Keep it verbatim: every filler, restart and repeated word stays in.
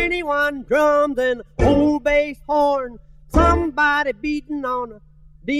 twenty-one drums and old bass horn. Somebody beating on a